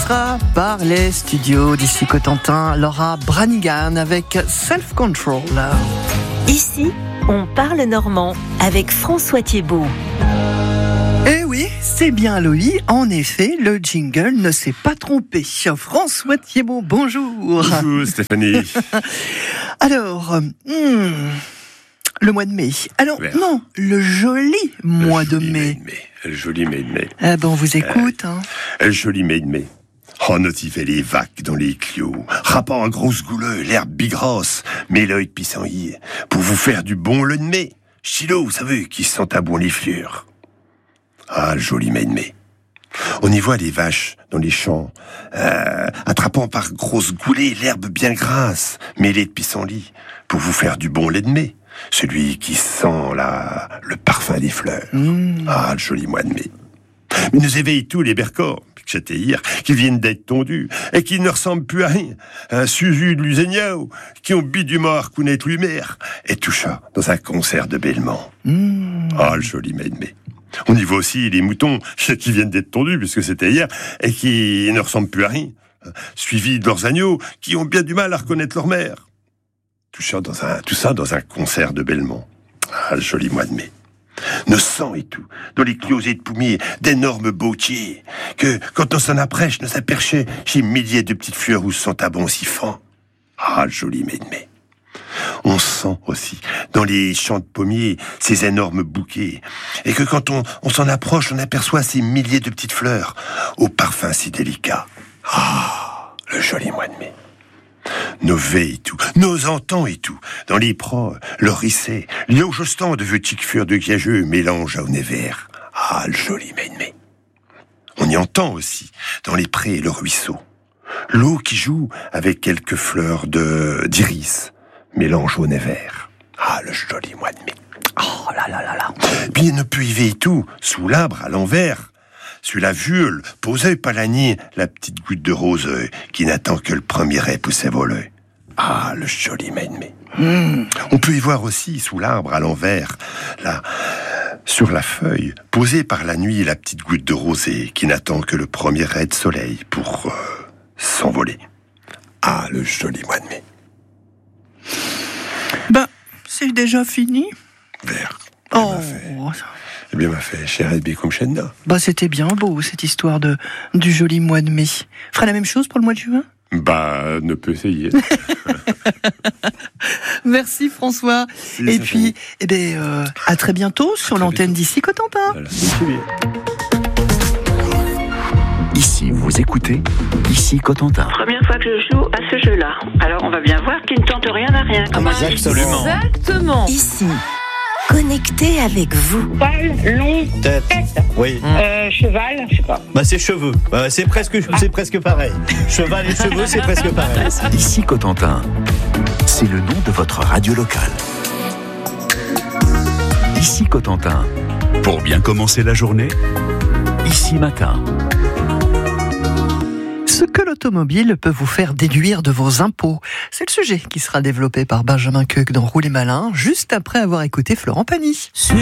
sera par les studios d'ici Cotentin, Laura Branigan avec Self Control. Ici, on parle normand avec François Thiebaud. Eh oui, c'est bien Loïc. En effet, le jingle ne s'est pas trompé. François Thiebaud, bonjour. Bonjour Stéphanie. Alors, le mois de mai. Alors, non, le joli mois de mai. Le joli mai de mai. Ah bon, on vous écoute. Le joli mai de mai. Oh, notifiez les vagues dans les clous, rappant un gros gouleux, l'herbe bigrosse, mais l'œil de pissenlit, pour vous faire du bon le de mai. Chilo, vous savez, qui sent à bon les fleurs. Ah, le joli mai de mai. On y voit les vaches dans les champs, attrapant par grosses goulées l'herbe bien grasse, mêlée de pissenlit, pour vous faire du bon lait de mai. Celui qui sent le parfum des fleurs. Ah, le joli mois de mai. Mais nous éveille tous les bercors, que j'étais hier, qui viennent d'être tondus, et qui ne ressemblent plus à rien. Un Suzu de Luséniao, qui ont bi du mort connaître lui-mère, et tout ça dans un concert de bêlement. Ah, le joli mai de mai. On y voit aussi les moutons qui viennent d'être tondus, puisque c'était hier, et qui ne ressemblent plus à rien. Suivis de leurs agneaux, qui ont bien du mal à reconnaître leur mère. Tout ça dans un concert de bêlement. Ah, le joli mois de mai. Nos sangs et tout, dans les closets de pommiers, d'énormes bottiers, que, quand on s'en approche, nous aperchait chez milliers de petites fleurs où sont à bon siffant. Ah, le joli mai de mai. On sent aussi, dans les champs de pommiers, ces énormes bouquets, et que quand on s'en approche, on aperçoit ces milliers de petites fleurs, au parfum si délicat. Ah, le joli mois de mai. Nos veilles et tout, nos entends et tout, dans les pros, le risset, les hauts de petites fleurs de guiageux mélange à au nez vert. Ah, le joli mai de mai. On y entend aussi, dans les prés, le ruisseau. L'eau qui joue avec quelques fleurs d'iris, mélange au nez vert. Ah, le joli mois de mai. Oh là là là là. Puis on peut y veiller tout, sous l'arbre, à l'envers. Sur la viole, posée par la nuit, la petite goutte de rose qui n'attend que le premier ray pousser voler. Ah, le joli mai de mai. On peut y voir aussi, sous l'arbre, à l'envers, là, sur la feuille, posée par la nuit, la petite goutte de rosée qui n'attend que le premier ray de soleil pour s'envoler. Ah, le joli mois de mai. C'est déjà fini. Vert. Oh, Eh bien, m'a fait cher et comme Chenna. C'était bien beau, cette histoire du joli mois de mai. Fera la même chose pour le mois de juin? Ne peut essayer. Merci François. Et puis, à très bientôt sur l'antenne d'ici Cotentin. Voilà, Ici, vous écoutez, ici Cotentin. Première fois que je joue à ce jeu-là. Alors on va bien voir qu'il ne tente rien à rien. Absolument. Exactement. Ici, connecté avec vous. Poil, long, Tête. Oui. cheval, je sais pas. C'est cheveux. C'est presque pareil. Cheval et cheveux, c'est presque pareil. Ici Cotentin, c'est le nom de votre radio locale. Ici Cotentin, pour bien commencer la journée, ici matin. Ce que l'automobile peut vous faire déduire de vos impôts. C'est le sujet qui sera développé par Benjamin Koch dans Rouler Malin, juste après avoir écouté Florent Pagny.